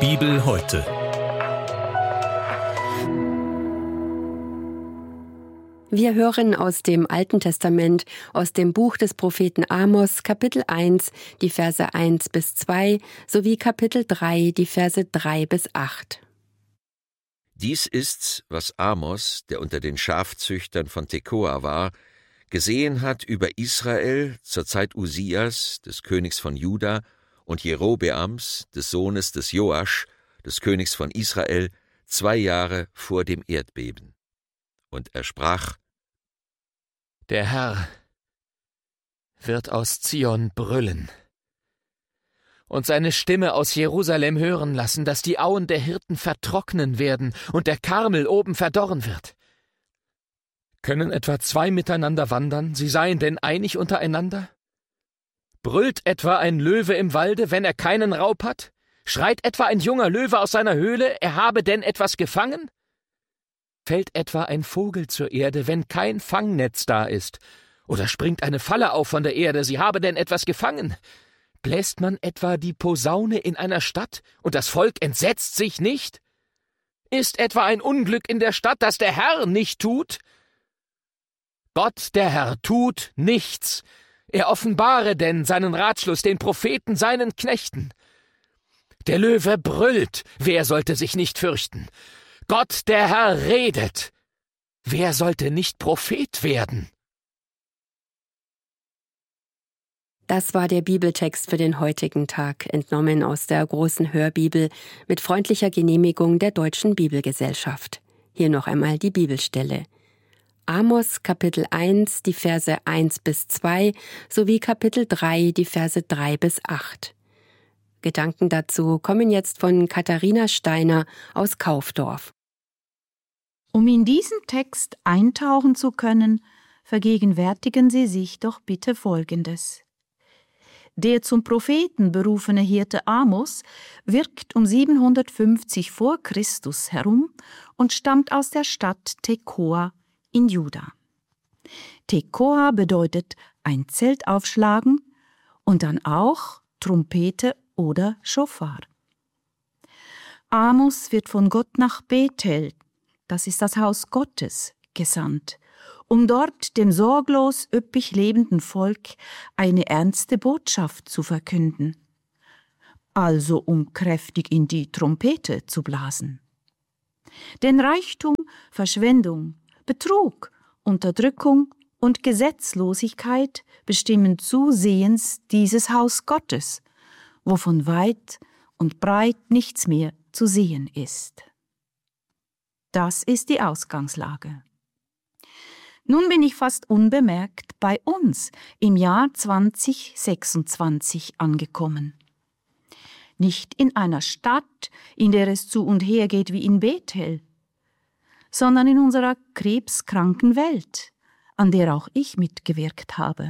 Bibel heute. Wir hören aus dem Alten Testament, aus dem Buch des Propheten Amos, Kapitel 1, die Verse 1 bis 2, sowie Kapitel 3, die Verse 3 bis 8. Dies ist's, was Amos, der unter den Schafzüchtern von Tekoa war, gesehen hat über Israel zur Zeit Usias, des Königs von Juda, und Jerobeams, des Sohnes des Joasch, des Königs von Israel, 2 Jahre vor dem Erdbeben. Und er sprach: Der Herr wird aus Zion brüllen und seine Stimme aus Jerusalem hören lassen, dass die Auen der Hirten vertrocknen werden und der Karmel oben verdorren wird. Können etwa 2 miteinander wandern, sie seien denn einig untereinander? Brüllt etwa ein Löwe im Walde, wenn er keinen Raub hat? Schreit etwa ein junger Löwe aus seiner Höhle, er habe denn etwas gefangen? Fällt etwa ein Vogel zur Erde, wenn kein Fangnetz da ist? Oder springt eine Falle auf von der Erde, sie habe denn etwas gefangen? Bläst man etwa die Posaune in einer Stadt, und das Volk entsetzt sich nicht? Ist etwa ein Unglück in der Stadt, das der Herr nicht tut? Gott, der Herr, tut nichts. Er offenbare denn seinen Ratschluss den Propheten, seinen Knechten. Der Löwe brüllt, wer sollte sich nicht fürchten? Gott, der Herr, redet. Wer sollte nicht Prophet werden? Das war der Bibeltext für den heutigen Tag, entnommen aus der großen Hörbibel mit freundlicher Genehmigung der Deutschen Bibelgesellschaft. Hier noch einmal die Bibelstelle. Amos Kapitel 1, die Verse 1 bis 2, sowie Kapitel 3, die Verse 3 bis 8. Gedanken dazu kommen jetzt von Katharina Steiner aus Kaufdorf. Um in diesen Text eintauchen zu können, vergegenwärtigen Sie sich doch bitte Folgendes. Der zum Propheten berufene Hirte Amos wirkt um 750 vor Christus herum und stammt aus der Stadt Tekoa in Juda. Tekoa bedeutet ein Zelt aufschlagen und dann auch Trompete oder Schofar. Amos wird von Gott nach Bethel, das ist das Haus Gottes, gesandt, um dort dem sorglos üppig lebenden Volk eine ernste Botschaft zu verkünden, also um kräftig in die Trompete zu blasen. Denn Reichtum, Verschwendung, Betrug, Unterdrückung und Gesetzlosigkeit bestimmen zusehends dieses Haus Gottes, wovon weit und breit nichts mehr zu sehen ist. Das ist die Ausgangslage. Nun bin ich fast unbemerkt bei uns im Jahr 2026 angekommen. Nicht in einer Stadt, in der es zu und her geht wie in Bethel, sondern in unserer krebskranken Welt, an der auch ich mitgewirkt habe.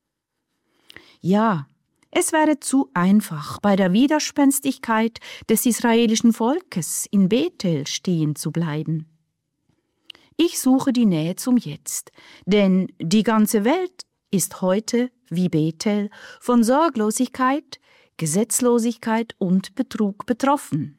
Ja, es wäre zu einfach, bei der Widerspenstigkeit des israelischen Volkes in Bethel stehen zu bleiben. Ich suche die Nähe zum Jetzt, denn die ganze Welt ist heute, wie Bethel, von Sorglosigkeit, Gesetzlosigkeit und Betrug betroffen.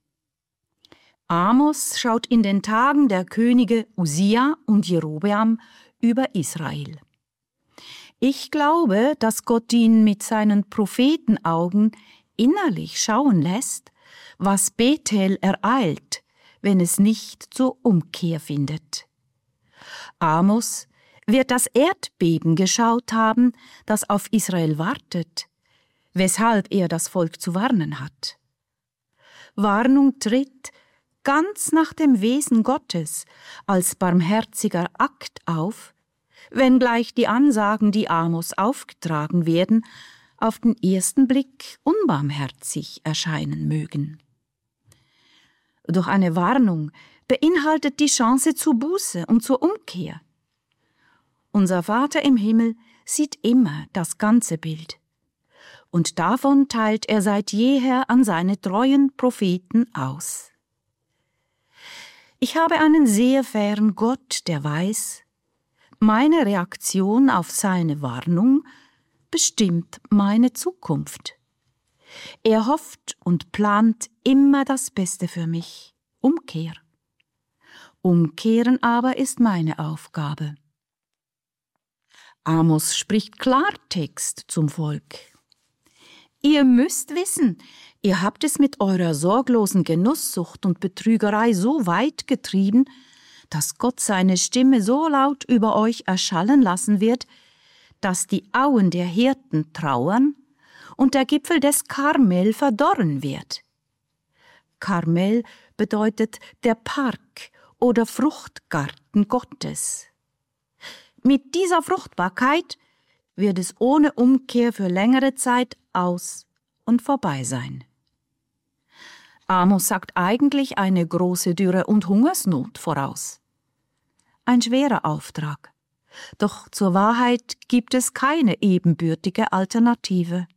Amos schaut in den Tagen der Könige Usia und Jerobeam über Israel. Ich glaube, dass Gott ihn mit seinen Prophetenaugen innerlich schauen lässt, was Bethel ereilt, wenn es nicht zur Umkehr findet. Amos wird das Erdbeben geschaut haben, das auf Israel wartet, weshalb er das Volk zu warnen hat. Warnung tritt ganz nach dem Wesen Gottes als barmherziger Akt auf, wenngleich die Ansagen, die Amos aufgetragen werden, auf den ersten Blick unbarmherzig erscheinen mögen. Doch eine Warnung beinhaltet die Chance zur Buße und zur Umkehr. Unser Vater im Himmel sieht immer das ganze Bild, und davon teilt er seit jeher an seine treuen Propheten aus. Ich habe einen sehr fairen Gott, der weiß, meine Reaktion auf seine Warnung bestimmt meine Zukunft. Er hofft und plant immer das Beste für mich. Umkehr. Umkehren aber ist meine Aufgabe. Amos spricht Klartext zum Volk. Ihr müsst wissen, ihr habt es mit eurer sorglosen Genusssucht und Betrügerei so weit getrieben, dass Gott seine Stimme so laut über euch erschallen lassen wird, dass die Auen der Hirten trauern und der Gipfel des Karmel verdorren wird. Karmel bedeutet der Park oder Fruchtgarten Gottes. Mit dieser Fruchtbarkeit wird es ohne Umkehr für längere Zeit aus und vorbei sein. Amos sagt eigentlich eine große Dürre und Hungersnot voraus. Ein schwerer Auftrag. Doch zur Wahrheit gibt es keine ebenbürtige Alternative.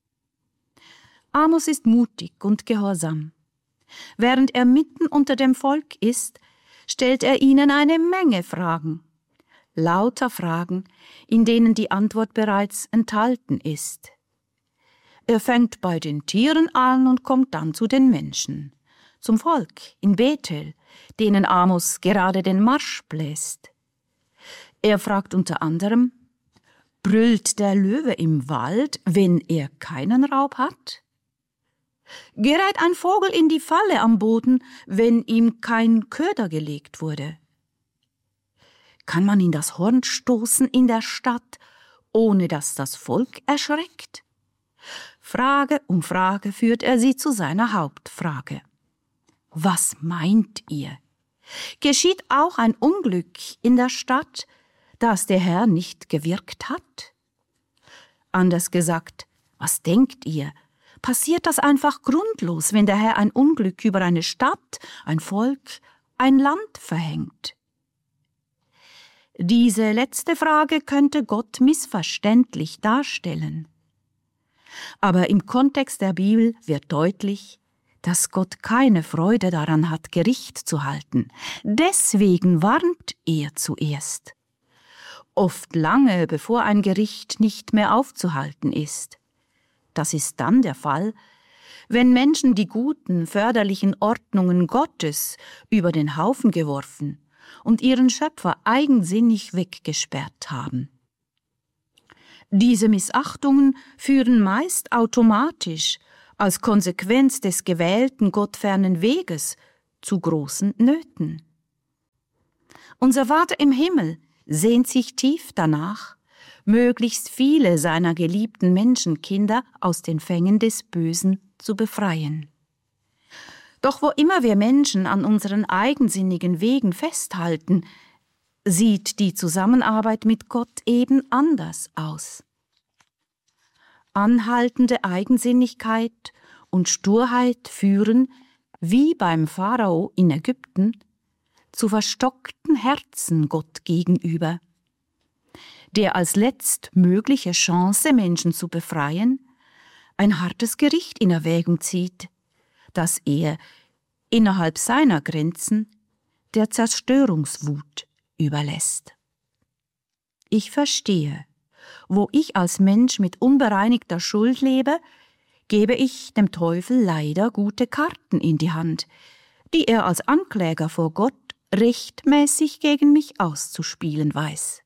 Amos ist mutig und gehorsam. Während er mitten unter dem Volk ist, stellt er ihnen eine Menge Fragen. Lauter Fragen, in denen die Antwort bereits enthalten ist. Er fängt bei den Tieren an und kommt dann zu den Menschen, zum Volk in Bethel, denen Amos gerade den Marsch bläst. Er fragt unter anderem: Brüllt der Löwe im Wald, wenn er keinen Raub hat? Gerät ein Vogel in die Falle am Boden, wenn ihm kein Köder gelegt wurde? Kann man in das Horn stoßen in der Stadt, ohne dass das Volk erschreckt? Frage um Frage führt er sie zu seiner Hauptfrage. Was meint ihr? Geschieht auch ein Unglück in der Stadt, das der Herr nicht gewirkt hat? Anders gesagt, was denkt ihr? Passiert das einfach grundlos, wenn der Herr ein Unglück über eine Stadt, ein Volk, ein Land verhängt? Diese letzte Frage könnte Gott missverständlich darstellen. Aber im Kontext der Bibel wird deutlich, dass Gott keine Freude daran hat, Gericht zu halten. Deswegen warnt er zuerst. Oft lange, bevor ein Gericht nicht mehr aufzuhalten ist. Das ist dann der Fall, wenn Menschen die guten, förderlichen Ordnungen Gottes über den Haufen geworfen und ihren Schöpfer eigensinnig weggesperrt haben. Diese Missachtungen führen meist automatisch als Konsequenz des gewählten gottfernen Weges zu großen Nöten. Unser Vater im Himmel sehnt sich tief danach, möglichst viele seiner geliebten Menschenkinder aus den Fängen des Bösen zu befreien. Doch wo immer wir Menschen an unseren eigensinnigen Wegen festhalten, sieht die Zusammenarbeit mit Gott eben anders aus. Anhaltende Eigensinnigkeit und Sturheit führen, wie beim Pharao in Ägypten, zu verstockten Herzen Gott gegenüber, der als letztmögliche Chance, Menschen zu befreien, ein hartes Gericht in Erwägung zieht, das er innerhalb seiner Grenzen der Zerstörungswut überlässt. Ich verstehe, wo ich als Mensch mit unbereinigter Schuld lebe, gebe ich dem Teufel leider gute Karten in die Hand, die er als Ankläger vor Gott rechtmäßig gegen mich auszuspielen weiß.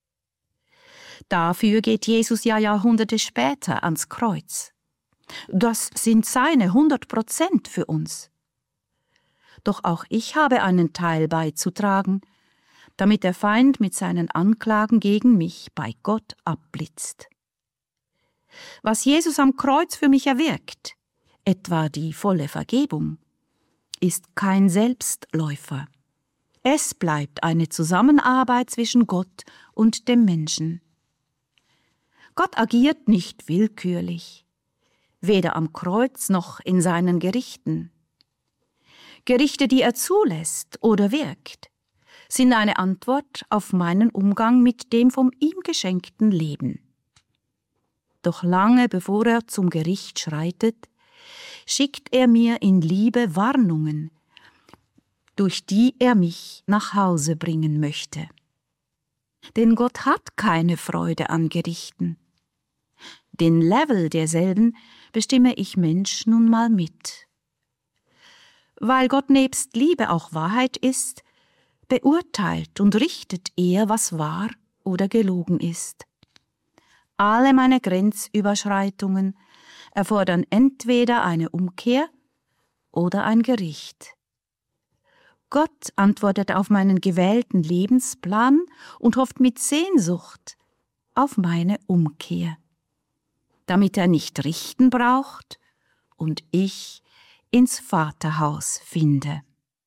Dafür geht Jesus ja Jahrhunderte später ans Kreuz. Das sind seine 100% für uns. Doch auch ich habe einen Teil beizutragen, damit der Feind mit seinen Anklagen gegen mich bei Gott abblitzt. Was Jesus am Kreuz für mich erwirkt, etwa die volle Vergebung, ist kein Selbstläufer. Es bleibt eine Zusammenarbeit zwischen Gott und dem Menschen. Gott agiert nicht willkürlich, weder am Kreuz noch in seinen Gerichten. Gerichte, die er zulässt oder wirkt, sind eine Antwort auf meinen Umgang mit dem von ihm geschenkten Leben. Doch lange bevor er zum Gericht schreitet, schickt er mir in Liebe Warnungen, durch die er mich nach Hause bringen möchte. Denn Gott hat keine Freude an Gerichten. Den Level derselben bestimme ich Mensch nun mal mit. Weil Gott nebst Liebe auch Wahrheit ist, beurteilt und richtet er, was wahr oder gelogen ist. Alle meine Grenzüberschreitungen erfordern entweder eine Umkehr oder ein Gericht. Gott antwortet auf meinen gewählten Lebensplan und hofft mit Sehnsucht auf meine Umkehr, damit er nicht richten braucht und ich ins Vaterhaus finde.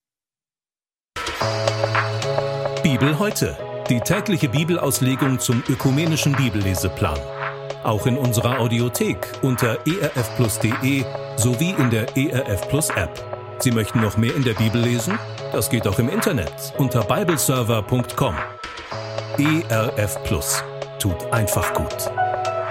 Bibel heute, die tägliche Bibelauslegung zum ökumenischen Bibelleseplan. Auch in unserer Audiothek unter erfplus.de sowie in der ERF Plus App. Sie möchten noch mehr in der Bibel lesen? Das geht auch im Internet unter bibleserver.com. ERF Plus tut einfach gut.